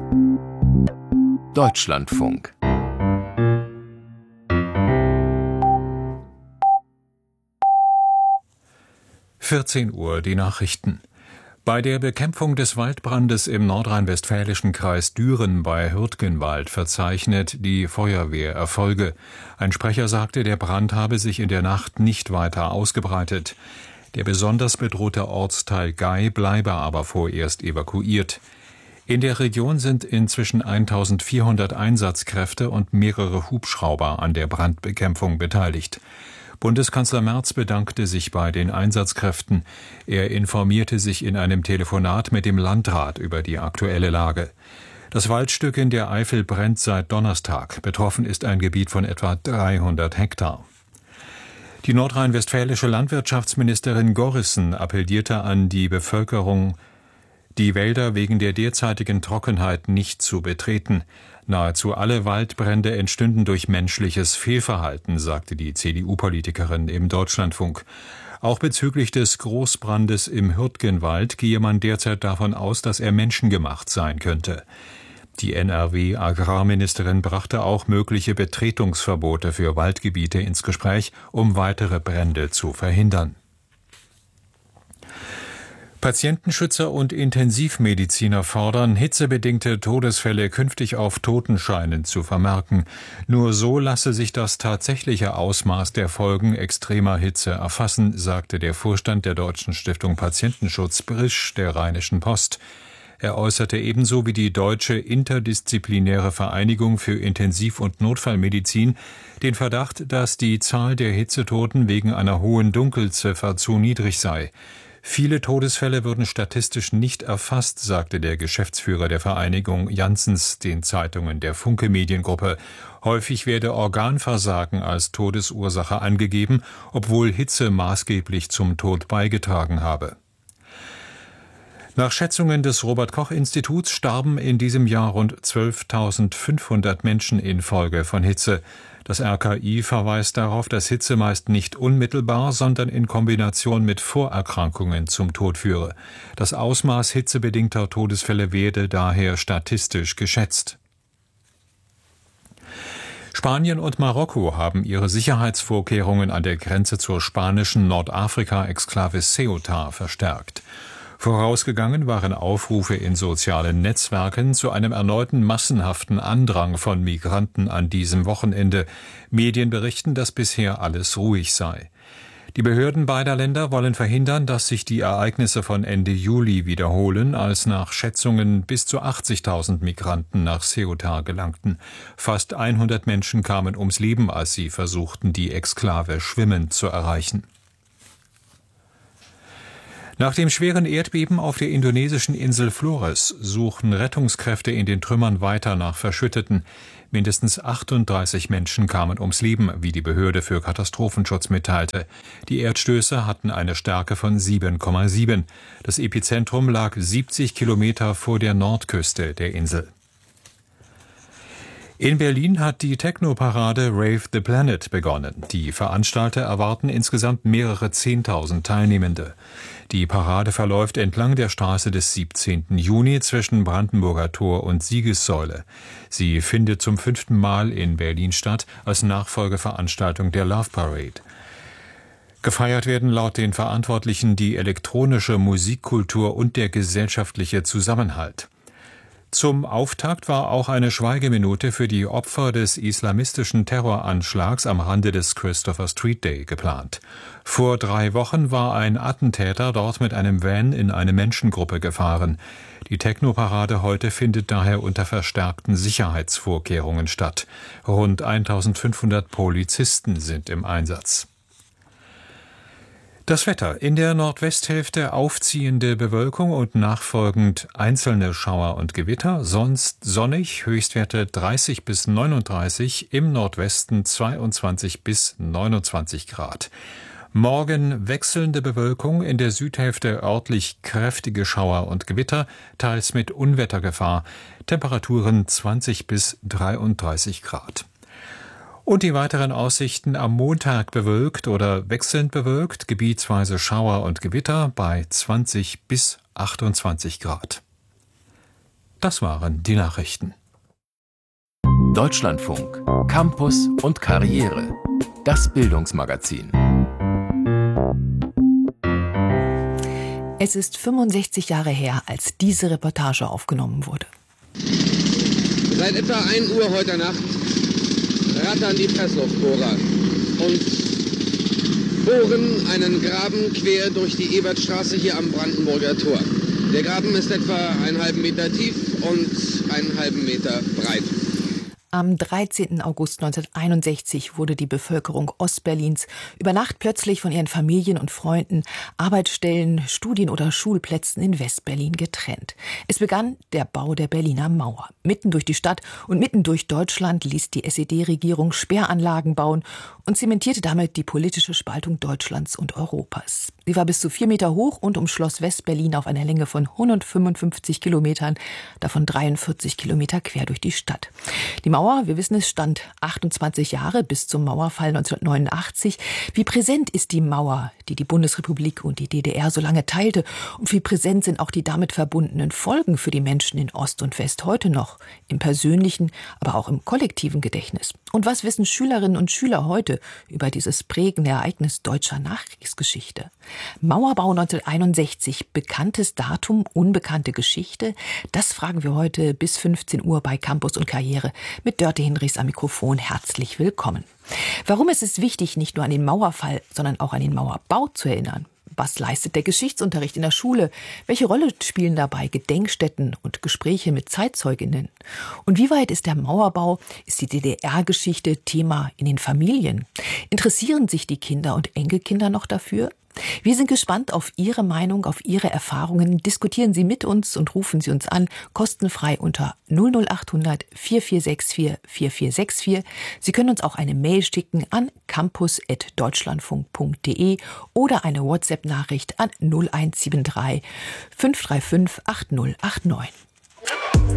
Deutschlandfunk. Uhr, die Nachrichten. Bei der Bekämpfung des Waldbrandes im nordrhein-westfälischen Kreis Düren bei Hürtgenwald verzeichnet die Feuerwehr Erfolge. Ein Sprecher sagte, der Brand habe sich in der Nacht nicht weiter ausgebreitet. Der besonders bedrohte Ortsteil Gay bleibe aber vorerst evakuiert. In der Region sind inzwischen 1400 Einsatzkräfte und mehrere Hubschrauber an der Brandbekämpfung beteiligt. Bundeskanzler Merz bedankte sich bei den Einsatzkräften. Er informierte sich in einem Telefonat mit dem Landrat über die aktuelle Lage. Das Waldstück in der Eifel brennt seit Donnerstag. Betroffen ist ein Gebiet von etwa 300 Hektar. Die nordrhein-westfälische Landwirtschaftsministerin Gorrissen appellierte an die Bevölkerung, die Wälder wegen der derzeitigen Trockenheit nicht zu betreten. Nahezu alle Waldbrände entstünden durch menschliches Fehlverhalten, sagte die CDU-Politikerin im Deutschlandfunk. Auch bezüglich des Großbrandes im Hürtgenwald gehe man derzeit davon aus, dass er menschengemacht sein könnte. Die NRW-Agrarministerin brachte auch mögliche Betretungsverbote für Waldgebiete ins Gespräch, um weitere Brände zu verhindern. Patientenschützer und Intensivmediziner fordern, hitzebedingte Todesfälle künftig auf Totenscheinen zu vermerken. Nur so lasse sich das tatsächliche Ausmaß der Folgen extremer Hitze erfassen, sagte der Vorstand der Deutschen Stiftung Patientenschutz Brisch der Rheinischen Post. Er äußerte ebenso wie die Deutsche Interdisziplinäre Vereinigung für Intensiv- und Notfallmedizin den Verdacht, dass die Zahl der Hitzetoten wegen einer hohen Dunkelziffer zu niedrig sei. Viele Todesfälle würden statistisch nicht erfasst, sagte der Geschäftsführer der Vereinigung Janssens den Zeitungen der Funke Mediengruppe. Häufig werde Organversagen als Todesursache angegeben, obwohl Hitze maßgeblich zum Tod beigetragen habe. Nach Schätzungen des Robert-Koch-Instituts starben in diesem Jahr rund 12.500 Menschen infolge von Hitze. Das RKI verweist darauf, dass Hitze meist nicht unmittelbar, sondern in Kombination mit Vorerkrankungen zum Tod führe. Das Ausmaß hitzebedingter Todesfälle werde daher statistisch geschätzt. Spanien und Marokko haben ihre Sicherheitsvorkehrungen an der Grenze zur spanischen Nordafrika-Exklave Ceuta verstärkt. Vorausgegangen waren Aufrufe in sozialen Netzwerken zu einem erneuten massenhaften Andrang von Migranten an diesem Wochenende. Medien berichten, dass bisher alles ruhig sei. Die Behörden beider Länder wollen verhindern, dass sich die Ereignisse von Ende Juli wiederholen, als nach Schätzungen bis zu 80.000 Migranten nach Ceuta gelangten. Fast 100 Menschen kamen ums Leben, als sie versuchten, die Exklave schwimmend zu erreichen. Nach dem schweren Erdbeben auf der indonesischen Insel Flores suchen Rettungskräfte in den Trümmern weiter nach Verschütteten. Mindestens 38 Menschen kamen ums Leben, wie die Behörde für Katastrophenschutz mitteilte. Die Erdstöße hatten eine Stärke von 7,7. Das Epizentrum lag 70 Kilometer vor der Nordküste der Insel. In Berlin hat die Techno-Parade Rave the Planet begonnen. Die Veranstalter erwarten insgesamt mehrere 10.000 Teilnehmende. Die Parade verläuft entlang der Straße des 17. Juni zwischen Brandenburger Tor und Siegessäule. Sie findet zum 5. Mal in Berlin statt, als Nachfolgeveranstaltung der Love Parade. Gefeiert werden laut den Verantwortlichen die elektronische Musikkultur und der gesellschaftliche Zusammenhalt. Zum Auftakt war auch eine Schweigeminute für die Opfer des islamistischen Terroranschlags am Rande des Christopher Street Day geplant. Vor 3 Wochen war ein Attentäter dort mit einem Van in eine Menschengruppe gefahren. Die Techno-Parade heute findet daher unter verstärkten Sicherheitsvorkehrungen statt. Rund 1.500 Polizisten sind im Einsatz. Das Wetter: in der Nordwesthälfte aufziehende Bewölkung und nachfolgend einzelne Schauer und Gewitter, sonst sonnig, Höchstwerte 30 bis 39, im Nordwesten 22 bis 29 Grad. Morgen wechselnde Bewölkung, in der Südhälfte örtlich kräftige Schauer und Gewitter, teils mit Unwettergefahr, Temperaturen 20 bis 33 Grad. Und die weiteren Aussichten: am Montag bewölkt oder wechselnd bewölkt, gebietsweise Schauer und Gewitter bei 20 bis 28 Grad. Das waren die Nachrichten. Deutschlandfunk. Campus und Karriere. Das Bildungsmagazin. Es ist 65 Jahre her, als diese Reportage aufgenommen wurde. Seit etwa 1 Uhr heute Nacht rattern die Pressluftbohrer und bohren einen Graben quer durch die Ebertstraße hier am Brandenburger Tor. Der Graben ist etwa 1,5 Meter tief und 1,5 Meter breit. Am 13. August 1961 wurde die Bevölkerung Ostberlins über Nacht plötzlich von ihren Familien und Freunden, Arbeitsstellen, Studien- oder Schulplätzen in Westberlin getrennt. Es begann der Bau der Berliner Mauer. Mitten durch die Stadt und mitten durch Deutschland ließ die SED-Regierung Sperranlagen bauen und zementierte damit die politische Spaltung Deutschlands und Europas. Sie war bis zu 4 Meter hoch und umschloss Westberlin auf einer Länge von 155 Kilometern, davon 43 Kilometer quer durch die Stadt. Die Mauer, wir wissen es, stand 28 Jahre bis zum Mauerfall 1989. Wie präsent ist die Mauer, die die Bundesrepublik und die DDR so lange teilte? Und wie präsent sind auch die damit verbundenen Folgen für die Menschen in Ost und West heute noch? Im persönlichen, aber auch im kollektiven Gedächtnis. Und was wissen Schülerinnen und Schüler heute über dieses prägende Ereignis deutscher Nachkriegsgeschichte? Mauerbau 1961, bekanntes Datum, unbekannte Geschichte? Das fragen wir heute bis 15 Uhr bei Campus und Karriere mit Dörte Hinrichs am Mikrofon. Herzlich willkommen. Warum ist es wichtig, nicht nur an den Mauerfall, sondern auch an den Mauerbau zu erinnern? Was leistet der Geschichtsunterricht in der Schule? Welche Rolle spielen dabei Gedenkstätten und Gespräche mit Zeitzeuginnen? Und wie weit ist der Mauerbau, ist die DDR-Geschichte Thema in den Familien? Interessieren sich die Kinder und Enkelkinder noch dafür? Wir sind gespannt auf Ihre Meinung, auf Ihre Erfahrungen. Diskutieren Sie mit uns und rufen Sie uns an, kostenfrei unter 00800 4464 4464. Sie können uns auch eine Mail schicken an campus@deutschlandfunk.de oder eine WhatsApp-Nachricht an 0173 535 8089.